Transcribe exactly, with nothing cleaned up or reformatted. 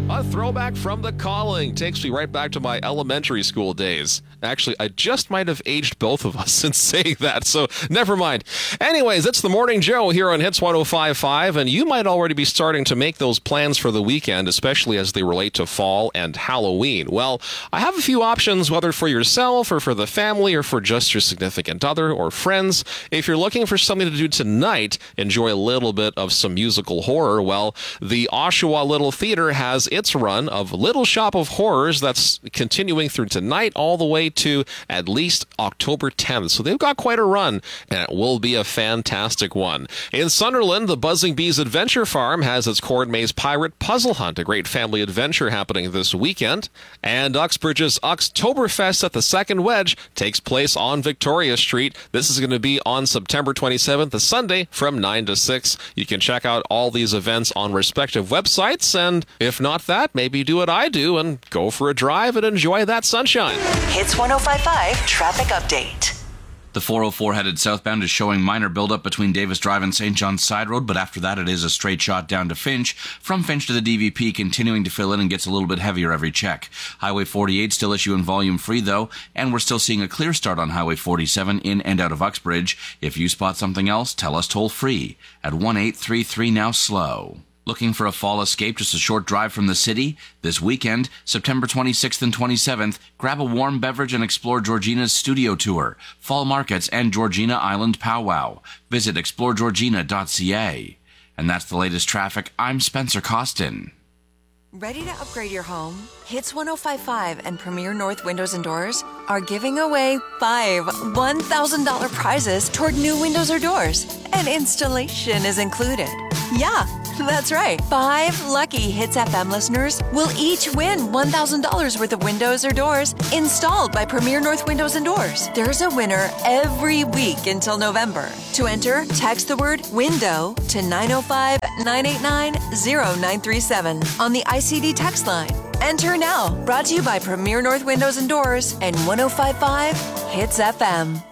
A throwback from The Calling takes me right back to my elementary school days. Actually, I just might have aged both of us since saying that, so never mind. Anyways, it's the Morning Joe here on Hits one oh five point five, and you might already be starting to make those plans for the weekend, especially as they relate to fall and Halloween. Well, I have a few options, whether for yourself or for the family or for just your significant other or friends. If you're looking for something to do tonight, enjoy a little bit of some musical horror, well, the Oshawa Little Theater has its run of Little Shop of Horrors that's continuing through tonight all the way to at least October tenth. So they've got quite a run, and it will be a fantastic one. In Sunderland, the Buzzing Bees Adventure Farm has its Court Maze Pirate Puzzle Hunt, a great family adventure happening this weekend. And Uxbridge's Oktoberfest at the Second Wedge takes place on Victoria Street. This is going to be on September twenty-seventh, a Sunday, from nine to six. You can check out all these events on respective websites, and if not that, maybe do what I do and go for a drive and enjoy that sunshine. Hits one oh five point five Traffic Update. The four oh four headed southbound is showing minor buildup between Davis Drive and Saint John's Side Road, but after that it is a straight shot down to Finch. From Finch to the D V P, continuing to fill in and gets a little bit heavier every check. Highway forty-eight still issuing volume free though, and we're still seeing a clear start on Highway forty-seven in and out of Uxbridge. If you spot something else, tell us toll free at one eight three three now slow. Looking for a fall escape just a short drive from the city? This weekend, September twenty-sixth and twenty-seventh, grab a warm beverage and explore Georgina's studio tour, fall markets, and Georgina Island powwow. Visit explore georgina dot c a. And that's the latest traffic. I'm Spencer Costin. Ready to upgrade your home? Hits one oh five point five and Premier North Windows and Doors are giving away five one thousand dollars prizes toward new windows or doors, and installation is included. Yeah, that's right. Five lucky Hits F M listeners will each win one thousand dollars worth of windows or doors installed by Premier North Windows and Doors. There's a winner every week until November. To enter, text the word WINDOW to nine oh five, nine eight nine, oh nine three seven on the I C D text line. Enter now. Brought to you by Premier North Windows and Doors and one oh five point five Hits F M.